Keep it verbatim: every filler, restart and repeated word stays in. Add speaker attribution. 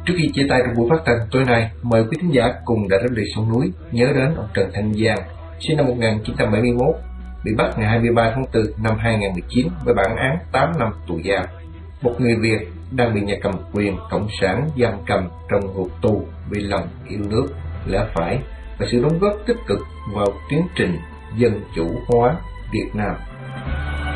Speaker 1: Trước khi chia tay trong buổi phát thanh tối nay, mời quý thính giả cùng Đại Đáp Lời Sông Núi nhớ đến ông Trần Thanh Giang, sinh năm một nghìn chín trăm bảy mươi mốt, bị bắt ngày hai mươi ba tháng tư năm hai nghìn không trăm mười chín với bản án tám năm tù giam. Một người Việt đang bị nhà cầm quyền cộng sản giam cầm trong ngục tù vì lòng yêu nước, lẽ phải và sự đóng góp tích cực vào tiến trình dân chủ hóa Việt Nam.